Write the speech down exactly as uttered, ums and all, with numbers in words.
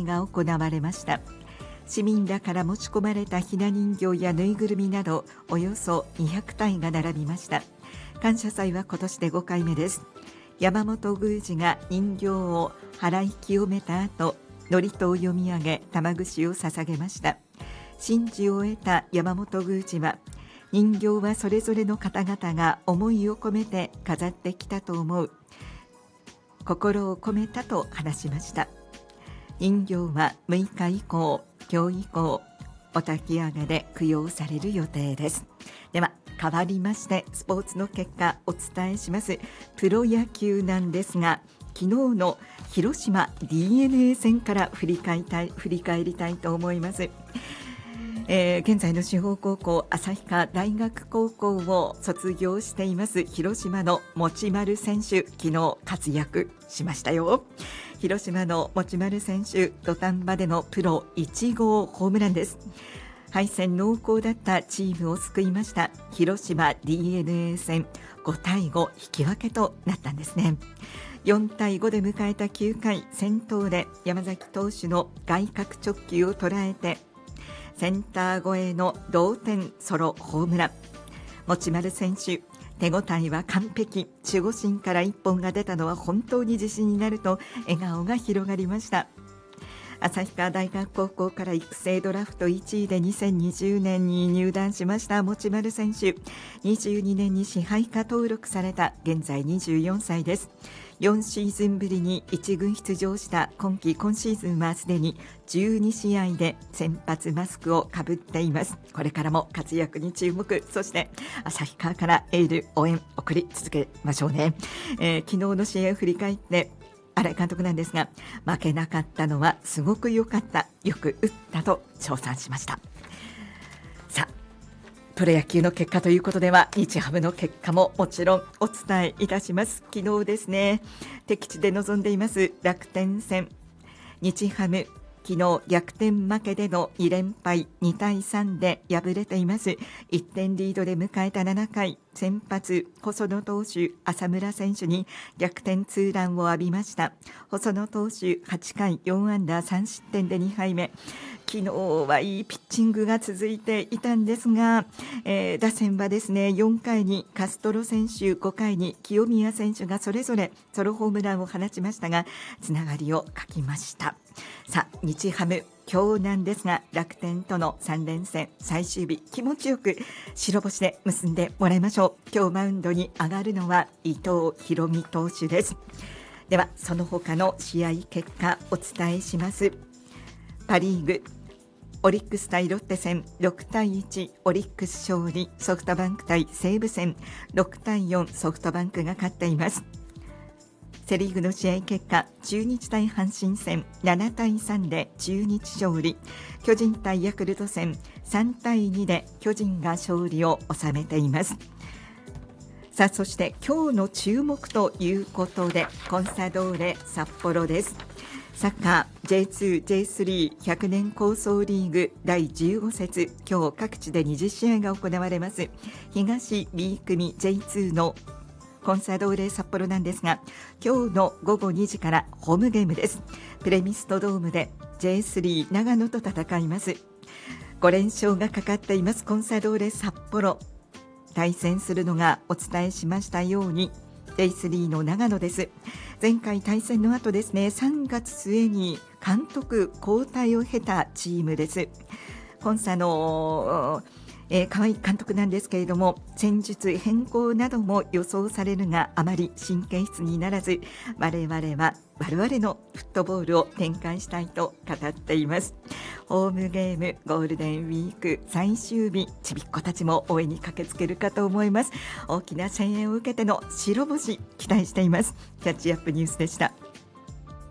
が行われました。市民らから持ち込まれたひな人形やぬいぐるみなどおよそにひゃくたいが並びました。感謝祭は今年でごかいめです。山本宮司が人形を払い清めた後、祝詞を読み上げ玉串を捧げました。神事を得た山本宮司は、人形はそれぞれの方々が思いを込めて飾ってきたと思う、心を込めたと話しました。人形はむいか以降、今日以降お焚き上げで供養される予定です。では変わりましてスポーツの結果お伝えします。プロ野球なんですが、昨日の広島 ディーエヌエー 戦から振り返りたい、振り返りたいと思います。えー、現在の志保高校旭川大学高校を卒業しています広島の持丸選手、昨日活躍しましたよ。広島の持丸選手、土壇場でのプロいちごうホームランです。敗戦濃厚だったチームを救いました。広島 ディーエヌエー 戦ごたいご引き分けとなったんですね。よんたいごで迎えたきゅうかい、先頭で山崎投手の外角直球を捉えてセンター越えの同点ソロホームラン。持丸選手、手応えは完璧、守護神からいっぽんが出たのは本当に自信になると笑顔が広がりました。旭川大学高校から育成ドラフトいちいでにせんにじゅうねんに入団しました持丸選手、にじゅうにねんに支配下登録された現在にじゅうよんさいです。よんシーズンぶりに一軍出場した今季今シーズンはすでにじゅうにしあいで先発マスクをかぶっています。これからも活躍に注目、そして旭川からエール応援送り続けましょうね。えー、昨日の試合を振り返って新井監督なんですが、負けなかったのはすごく良かった、よく打ったと称賛しました。さあ、プロ野球の結果ということでは日ハムの結果ももちろんお伝えいたします。昨日ですね、敵地で臨んでいます楽天戦、日ハム昨日逆転負けでのにれんぱい、にたいさんで敗れています。いってんリードで迎えたななかい、先発細野投手、浅村選手に逆転ツーランを浴びました。細野投手はちかいよんあんださんしってんでにはいめ、昨日はいいピッチングが続いていたんですが、えー、打線はですね、よんかいにカストロ選手、ごかいに清宮選手がそれぞれソロホームランを放ちましたが、つながりを欠きました。さあ、日ハム今日なんですが、楽天とのさんれんせん最終日、気持ちよく白星で結んでもらいましょう。今日マウンドに上がるのは伊藤大海投手です。ではその他の試合結果お伝えします。パリーグオリックス対ロッテ戦ろくたいいち、オリックス勝利。ソフトバンク対西武戦ろくたいよん、ソフトバンクが勝っています。セリーグの試合結果、中日対阪神戦ななたいさんで中日勝利。巨人対ヤクルト戦さんたいにで巨人が勝利を収めています。さあ、そして今日の注目ということで、コンサドーレ札幌です。サッカー ジェイツー、ジェイスリーひゃくねん構想リーグだいじゅうごせつ、今日各地でにじゅっしあいが行われます。東 B 組 ジェイツー のコンサドーレ札幌なんですが、今日のごごにじからホームゲームです。プレミストドームで ジェイスリー 長野と戦います。ごれんしょうがかかっていますコンサドーレ札幌。対戦するのがお伝えしましたように ジェイスリー の長野です。前回対戦の後ですね、さんがつすえに監督交代を経たチームです。コンサのえー、河合監督なんですけれども、戦術変更なども予想されるがあまり神経質にならず、我々は我々のフットボールを展開したいと語っています。ホームゲームゴールデンウィーク最終日、ちびっ子たちも応援に駆けつけるかと思います。大きな声援を受けての白星期待しています。キャッチアップニュースでした。